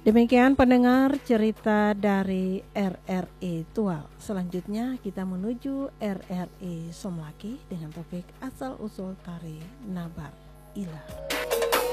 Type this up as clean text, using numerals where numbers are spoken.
Demikian pendengar cerita dari RRI Tual. Selanjutnya kita menuju RRI Somlaki dengan topik asal usul tari Nabar Ilah.